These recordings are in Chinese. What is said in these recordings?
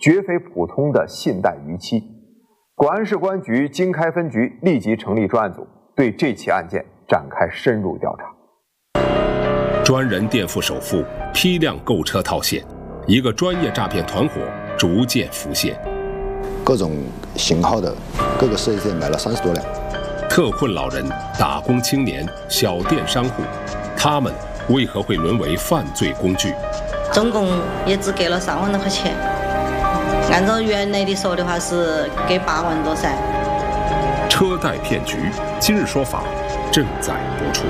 绝非普通的信贷逾期。广安市公安局经开分局立即成立专案组，对这起案件展开深入调查。 专人垫付首付，批量购车套现，一个专业诈骗团伙逐渐浮现。 各种型号的各个4S店买了30多辆。 特困老人、打工青年、小店商户，他们为何会沦为犯罪工具？ 总共也只给了3万多块钱，按照原来的说的话是给8万多噻。 车贷骗局，今日说法正在播出。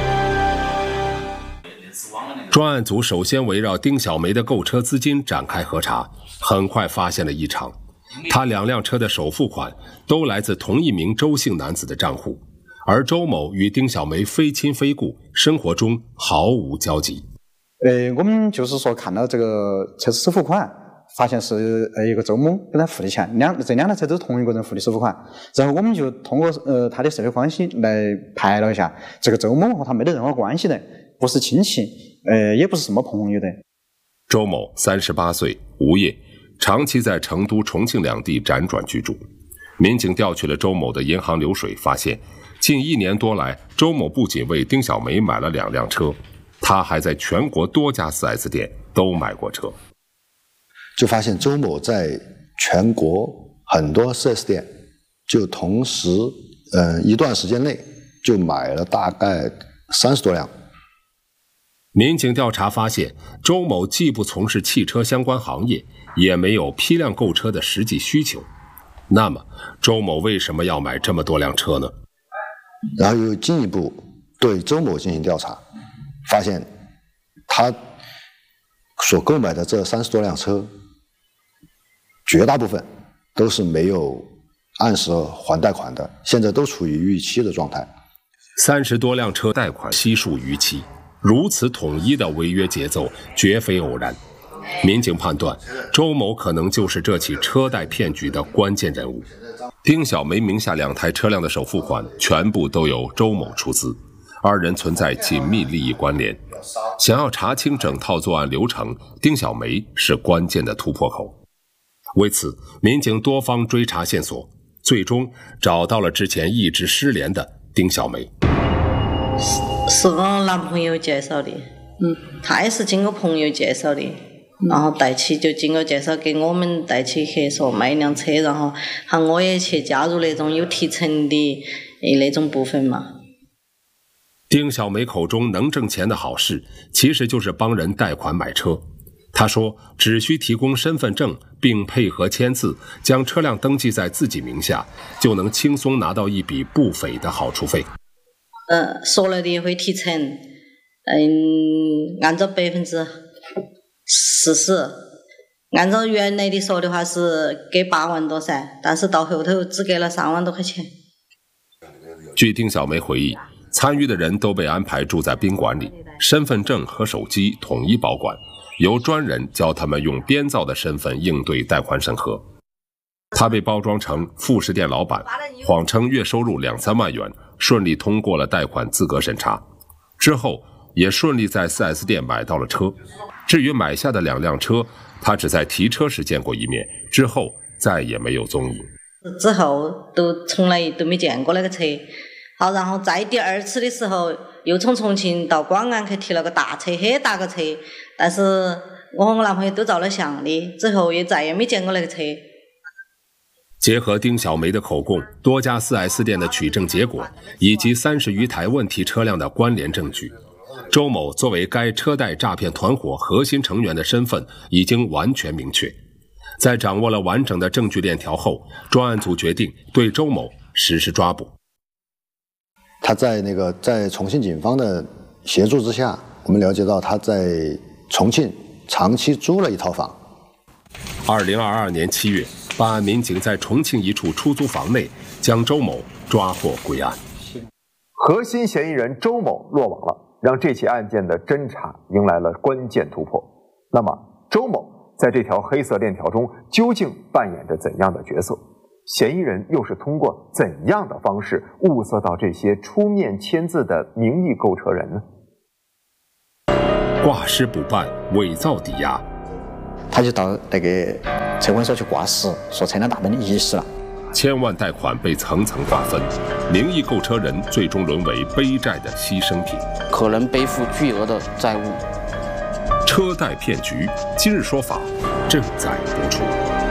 专案组首先围绕丁小梅的购车资金展开核查，很快发现了异常。他2辆车的首付款都来自同一名周姓男子的账户，而周某与丁小梅非亲非故，生活中毫无交集。 我们就是说看到这个车子首付款，发现是一个周某给他付的钱，这2辆车都是同一个人付的首付款，然后我们就通过他的社会关系来排了一下，这个周某和他没得任何关系的，不是亲戚，也不是什么朋友的。 周某38岁，无业，长期在成都、重庆2地辗转居住。民警调取了周某的银行流水，发现近1年多来，周某不仅为丁小梅买了2辆车，他还在全国多家 4S 店都买过车。 就发现周某在全国很多 4S 店就同时一段时间内就买了大概30多辆。 民警调查发现，周某既不从事汽车相关行业，也没有批量购车的实际需求。那么，周某为什么要买这么多辆车呢？ 然后又进一步对周某进行调查，发现他所购买的这30多辆车，绝大部分都是没有按时还贷款的，现在都处于逾期的状态。 30多辆车贷款悉数逾期，如此统一的违约节奏绝非偶然。民警判断，周某可能就是这起车贷骗局的关键人物。丁小梅名下2台车辆的首付款全部都由周某出资，2人存在紧密利益关联。想要查清整套作案流程，丁小梅是关键的突破口。为此，民警多方追查线索，最终找到了之前一直失联的丁小梅。 是我男朋友介绍的，他也是经过朋友介绍的，然后带起就经过介绍给我们带起合作买一辆车，然后喊我也去加入那种有提成的那种部分嘛。 丁小梅口中能挣钱的好事，其实就是帮人贷款买车。她说只需提供身份证并配合签字，将车辆登记在自己名下，就能轻松拿到一笔不菲的好处费。 说了的也会提成，按照40%，按照原来的说的话是给8万多噻，但是到后头只给了3万多块钱。 据丁小梅回忆，参与的人都被安排住在宾馆里，身份证和手机统一保管，由专人教他们用编造的身份应对贷款审核。他被包装成副食店老板，谎称月收入2-3万元，顺利通过了贷款资格审查。之后也顺利在 4S 店买到了车。至于买下的2辆车，他只在提车时见过一面，之后再也没有踪影。 之后都从来都没见过那个车。好，然后在第2次的时候，又从重庆到广安去提了个大车，很大个车，但是我和我男朋友都照了相的，之后也再也没见过那个车。 结合丁小梅的口供、多家 4S 店的取证结果，以及30余台问题车辆的关联证据，周某作为该车贷诈骗团伙核心成员的身份已经完全明确。在掌握了完整的证据链条后，专案组决定对周某实施抓捕。 他在重庆警方的协助之下，我们了解到他在重庆长期租了一套房。 2022年7月，办案民警在重庆一处出租房内将周某抓获归案。 核心嫌疑人周某落网了，让这起案件的侦查迎来了关键突破。那么，周某在这条黑色链条中究竟扮演着怎样的角色？嫌疑人又是通过怎样的方式物色到这些出面签字的名义购车人呢？ 挂失补办，伪造抵押。 他就到那个车管所去挂失，说车辆大门遗失了。 千万贷款被层层划分，名义购车人最终沦为背债的牺牲品， 可能背负巨额的债务。 车贷骗局，今日说法正在播出。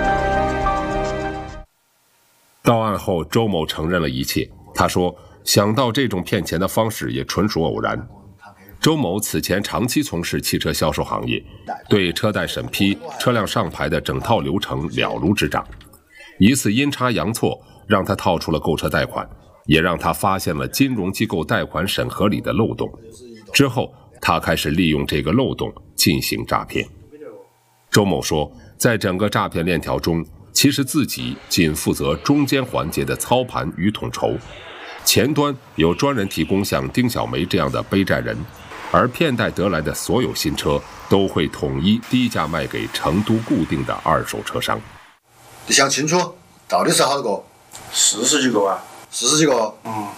到案后，周某承认了一切。他说，想到这种骗钱的方式也纯属偶然。周某此前长期从事汽车销售行业，对车贷审批、车辆上牌的整套流程了如指掌。一次阴差阳错，让他套出了购车贷款，也让他发现了金融机构贷款审核里的漏洞。之后，他开始利用这个漏洞进行诈骗。周某说，在整个诈骗链条中，其实自己仅负责中间环节的操盘与统筹，前端有专人提供像丁小梅这样的背债人，而骗贷得来的所有新车都会统一低价卖给成都固定的二手车商。 你想清楚，到底是好多个 ？40几个啊 ？40几个。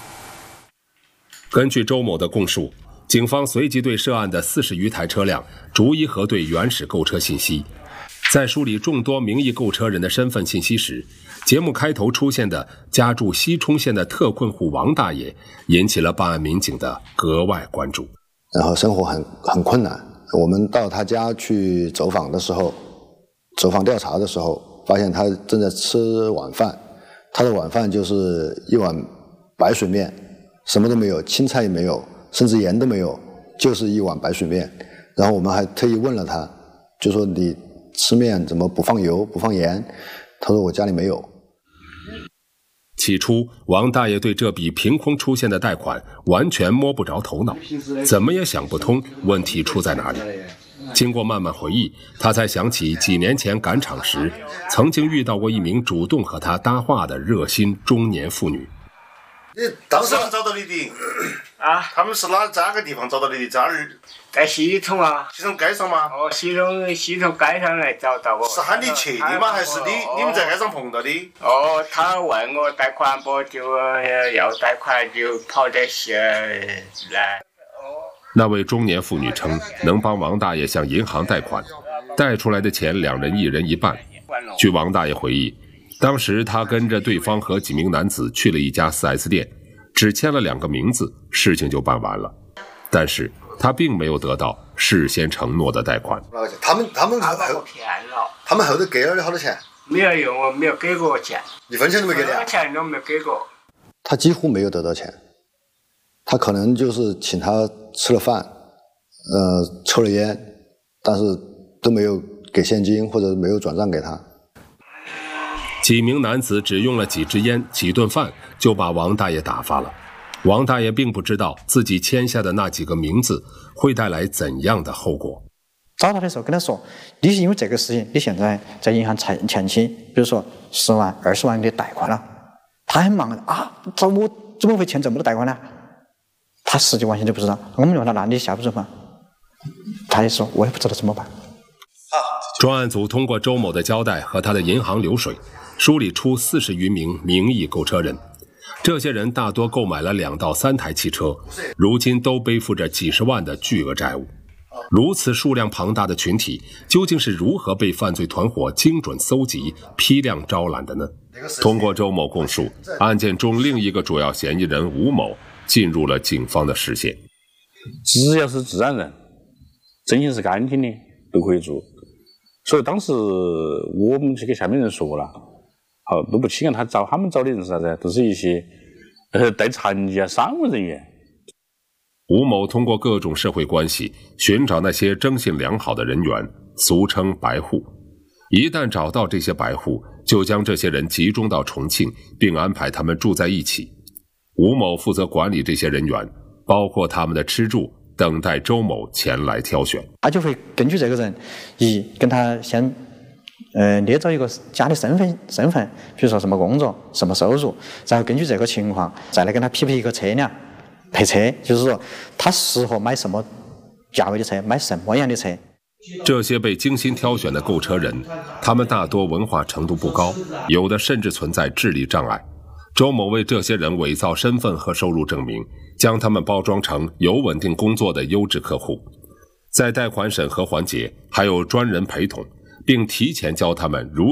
根据周某的供述，警方随即对涉案的40余台车辆逐一核对原始购车信息。在梳理众多名义购车人的身份信息时，节目开头出现的家住西充县的特困户王大爷引起了办案民警的格外关注。 然后生活很困难，我们到他家去走访的时候，走访调查的时候，发现他正在吃晚饭，他的晚饭就是一碗白水面，什么都没有，青菜也没有，甚至盐都没有，就是一碗白水面。然后我们还特意问了他，就说你吃面怎么不放油不放盐？他说我家里没有。 起初，王大爷对这笔凭空出现的贷款完全摸不着头脑，怎么也想不通问题出在哪里。经过慢慢回忆，他才想起几年前赶场时，曾经遇到过一名主动和他搭话的热心中年妇女。 你当时找到你的啊？ 他们是哪个地方找到你的？ 在西充啊。 西充街上吗？ 哦，西充街上来找到我。 是喊你去的吗？还是你们在街上碰到的？ 哦，他问我贷款不，就要贷款就跑到西来。 那位中年妇女称能帮王大爷向银行贷款，贷出来的钱2人1人1半。据王大爷回忆，当时他跟着对方和几名男子去了一家 4S 店，只签了2个名字，事情就办完了。但是他并没有得到事先承诺的贷款。 他们把我骗了。 他们后头给了你好多钱？ 没有用，我没有给过钱 ，1分钱都没给你啊？ 钱都没有给过。 他几乎没有得到钱，他可能就是请他吃了饭，抽了烟，但是都没有给现金或者没有转账给他。 几名男子只用了几支烟、几顿饭就把王大爷打发了。王大爷并不知道自己签下的那几个名字会带来怎样的后果。 找他的时候跟他说，你是因为这个事情，你现在在银行欠起，比如说10万、20万的贷款了。他很忙啊，我怎么会欠这么多贷款呢？他实际完全就不知道。我们问他，那你下不准吗？他也说，我也不知道怎么办。 专案组通过周某的交代和他的银行流水，梳理出40余名名义购车人。这些人大多购买了2到3台汽车，如今都背负着几十万的巨额债务。如此数量庞大的群体，究竟是如何被犯罪团伙精准搜集、批量招揽的呢？通过周某供述，案件中另一个主要嫌疑人吴某进入了警方的视线。 只要是自然人，真心是干净的，都可以做。所以当时我们去给下面人说了，好，都不倾向他们找的人是啥子？都是一些带残疾啊、伤务人员。 吴某通过各种社会关系寻找那些征信良好的人员，俗称白户。一旦找到这些白户，就将这些人集中到重庆，并安排他们住在一起。吴某负责管理这些人员，包括他们的吃住，等待周某前来挑选。 他就会根据这个人，跟他先捏造一个假的身份，比如说什么工作、什么收入，然后根据这个情况再来跟他匹配一个车辆配车，就是说他适合买什么价位的车，买什么样的车。 这些被精心挑选的购车人，他们大多文化程度不高，有的甚至存在智力障碍。周某为这些人伪造身份和收入证明，将他们包装成有稳定工作的优质客户。在贷款审核环节，还有专人陪同，并提前教他们如